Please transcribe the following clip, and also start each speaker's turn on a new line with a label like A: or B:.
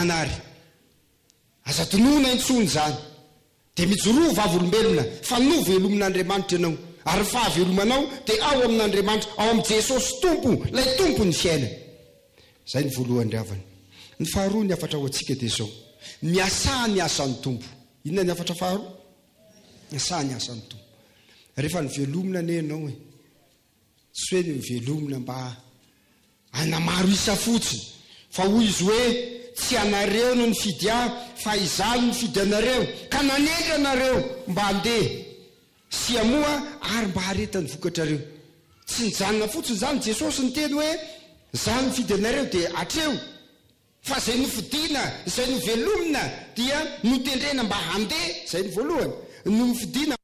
A: Janahary aza tonoana intsony zany dia mijoroa vavolombelona fa no velomin'Andriamanitra ianao ary fahavelomanao dia ao amin'Andriamanitra ao amin'ny Jesosy tompo lay tompo ny fiainana zay ny voalohany ravana ny faharoa ny afatra ho antsika dia zao miasa ny asan'ny tompo inona ny afatra faharoa miasa ny asan'ny tompo rehefa ny velomina ane ianao tsy hoe ny velomina mba anamaro isa fotsiny fa hoy izy hoe tsy anareo no nifidy ahy fa izaho no nifidy anareo ka nanendry anareo mba handeha sy amoa ary mba haretany vokatrareo tsy nijanona fotsiny zany Jesosy ny teny hoe izaho nifidy anareo dia hatreo fa zay nofidiana zay novelomina dia notendrena mba handeha zay ny voalohany no nifidiana